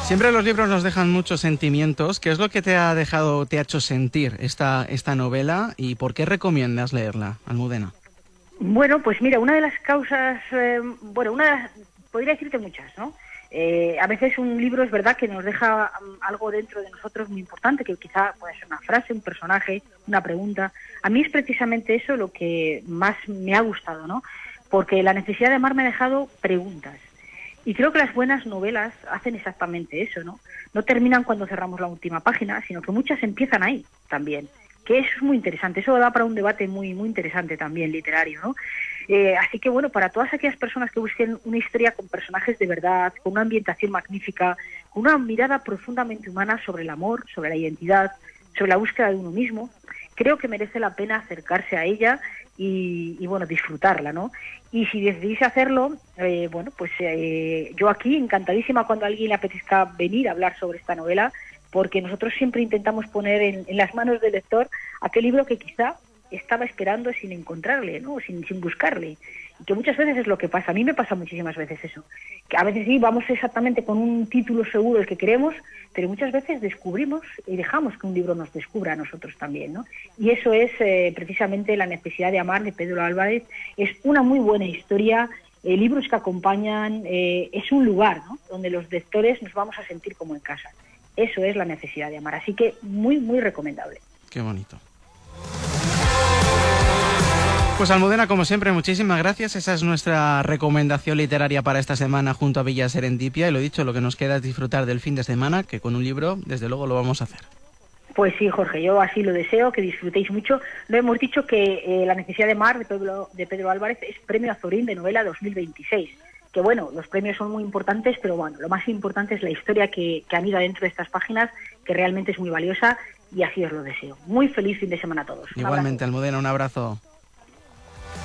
Siempre los libros nos dejan muchos sentimientos. ¿Qué es lo que te ha dejado, te ha hecho sentir esta novela y por qué recomiendas leerla, Almudena? Bueno, pues mira, una de las causas, podría decirte muchas, ¿no? A veces un libro es verdad que nos deja algo dentro de nosotros muy importante, que quizá puede ser una frase, un personaje, una pregunta. A mí es precisamente eso lo que más me ha gustado, ¿no? Porque La necesidad de amar me ha dejado preguntas. Y creo que las buenas novelas hacen exactamente eso, ¿no? No terminan cuando cerramos la última página, sino que muchas empiezan ahí también. Que eso es muy interesante, eso da para un debate muy interesante también, literario, ¿no? Así que bueno, para todas aquellas personas que busquen una historia con personajes de verdad, con una ambientación magnífica, con una mirada profundamente humana sobre el amor, sobre la identidad, sobre la búsqueda de uno mismo, creo que merece la pena acercarse a ella y bueno, disfrutarla, ¿no? Y si decidís hacerlo, yo aquí encantadísima cuando a alguien le apetezca venir a hablar sobre esta novela, porque nosotros siempre intentamos poner en las manos del lector aquel libro que quizá estaba esperando sin encontrarle, ¿no? sin buscarle. Y que muchas veces es lo que pasa. A mí me pasa muchísimas veces eso. Que a veces sí, vamos exactamente con un título seguro el que queremos, pero muchas veces descubrimos y dejamos que un libro nos descubra a nosotros también, ¿no? Y eso es precisamente La necesidad de amar, de Pedro Álvarez. Es una muy buena historia, libros que acompañan, es un lugar, ¿no?, donde los lectores nos vamos a sentir como en casa. Eso es La necesidad de amar. Así que muy recomendable. Qué bonito. Pues Almudena, como siempre, muchísimas gracias. Esa es nuestra recomendación literaria para esta semana junto a Villa Serendipia. Y lo dicho, lo que nos queda es disfrutar del fin de semana, que con un libro, desde luego, lo vamos a hacer. Pues sí, Jorge, yo así lo deseo, que disfrutéis mucho. No hemos dicho que La necesidad de amar, de Pedro Álvarez, es premio Azorín de novela 2026. Que bueno, los premios son muy importantes, pero bueno, lo más importante es la historia que anida dentro de estas páginas, que realmente es muy valiosa, y así os lo deseo. Muy feliz fin de semana a todos. Igualmente, Almudena, un abrazo.